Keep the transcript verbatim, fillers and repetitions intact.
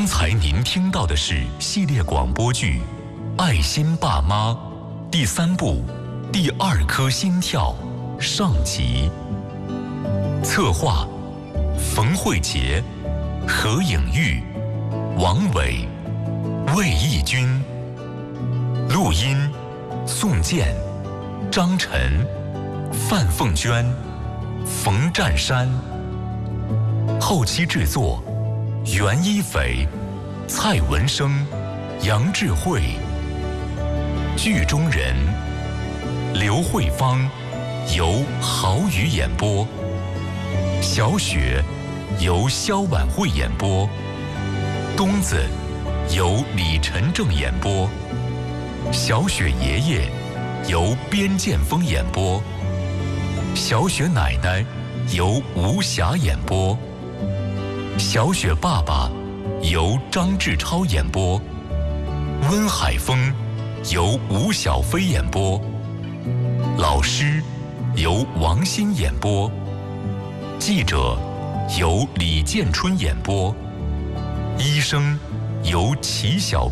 才您听到的是系列广播剧《爱心爸妈》第三部《第二颗心跳》上集。策划：冯慧杰、何颖玉、王伟、魏义军。录音：宋健、张晨、范凤娟、冯占山。后期制作：袁一斐、蔡文生、杨智慧。剧中人：刘慧芳，由郝宇演播；小雪，由肖婉慧演播；东子，由李晨正演播；小雪爷爷，由边建峰演播；小雪奶奶，由吴霞演播；小雪爸爸，由张志超演播；温海峰，由吴小飞演播；老师，由王鑫演播；记者，由李建春演播；医生，由齐小